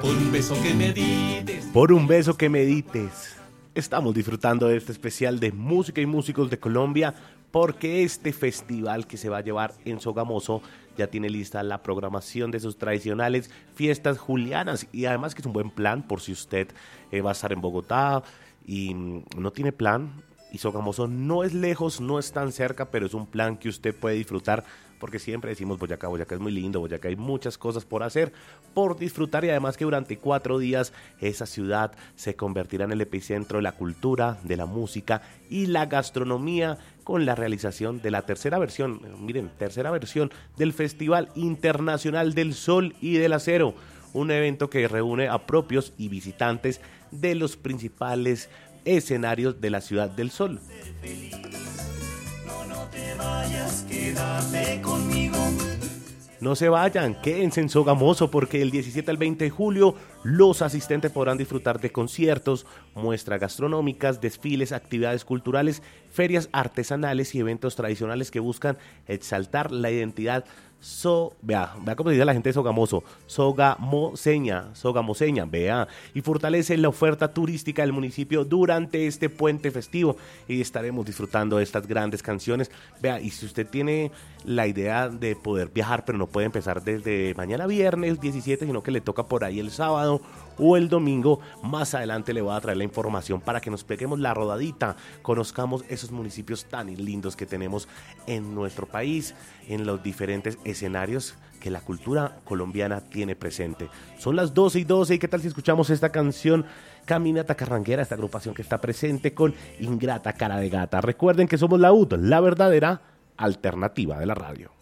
Por un beso que me dites. Por un beso que me dites. Estamos disfrutando de este especial de música y músicos de Colombia porque este festival que se va a llevar en Sogamoso ya tiene lista la programación de sus tradicionales fiestas julianas y además que es un buen plan por si usted va a estar en Bogotá y no tiene plan y Sogamoso no es lejos, no es tan cerca, pero es un plan que usted puede disfrutar porque siempre decimos Boyacá es muy lindo, Boyacá hay muchas cosas por hacer, por disfrutar y además que durante 4 días esa ciudad se convertirá en el epicentro de la cultura, de la música y la gastronomía con la realización de la tercera versión del Festival Internacional del Sol y del Acero, un evento que reúne a propios y visitantes de los principales escenarios de la Ciudad del Sol. No te vayas, quédate conmigo. No se vayan, quédense en Sogamoso porque el 17 al 20 de julio los asistentes podrán disfrutar de conciertos, muestras gastronómicas, desfiles, actividades culturales, ferias artesanales y eventos tradicionales que buscan exaltar la identidad vea cómo se dice la gente de Sogamoso, sogamoseña, vea, y fortalece la oferta turística del municipio durante este puente festivo y estaremos disfrutando de estas grandes canciones, vea, y si usted tiene la idea de poder viajar, pero no puede empezar desde mañana viernes 17, sino que le toca por ahí el sábado o el domingo, más adelante le voy a traer la información para que nos peguemos la rodadita, conozcamos esos municipios tan lindos que tenemos en nuestro país, en los diferentes escenarios que la cultura colombiana tiene presente. Son las 12:12 y ¿qué tal si escuchamos esta canción? Caminata Carranguera, esta agrupación que está presente con Ingrata Cara de Gata. Recuerden que somos la UD, la verdadera alternativa de la radio.